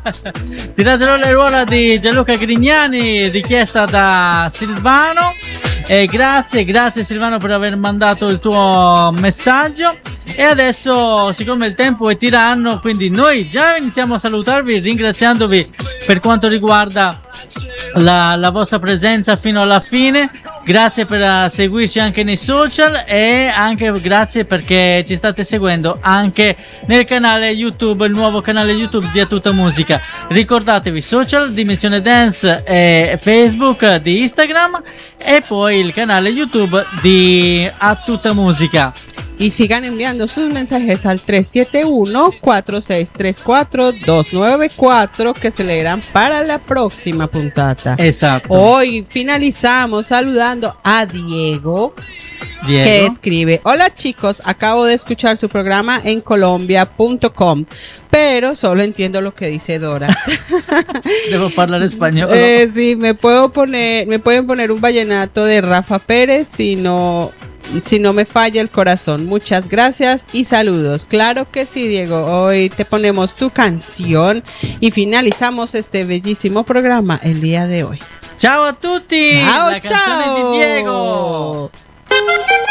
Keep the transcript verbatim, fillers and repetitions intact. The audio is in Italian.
Tiratelo le ruola di Gianluca Grignani, richiesta da Silvano. E grazie, grazie Silvano per aver mandato il tuo messaggio. E adesso, siccome il tempo è tiranno, quindi noi già iniziamo a salutarvi ringraziandovi per quanto riguarda la, la vostra presenza fino alla fine. Grazie per uh, seguirci anche nei social e anche grazie perché ci state seguendo anche nel canale YouTube, il nuovo canale YouTube di A Tutta Musica. Ricordatevi social, Dimensione Dance e Facebook di Instagram e poi il canale YouTube di A Tutta Musica. Y sigan enviando sus mensajes al tres siete uno, cuatro seis tres cuatro, dos nueve cuatro que se leerán para la próxima puntata. Exacto. Hoy finalizamos saludando a Diego, Diego, que escribe: hola chicos, acabo de escuchar su programa en colombia punto com, pero solo entiendo lo que dice Dora. Debo hablar español. Eh, sí, me puedo poner, me pueden poner un vallenato de Rafa Pérez si no... Si no me falla el corazón. Muchas gracias y saludos. Claro que sí, Diego. Hoy te ponemos tu canción y finalizamos este bellísimo programa el día de hoy. Ciao a tutti. Ciao, La canzone ciao. di Diego.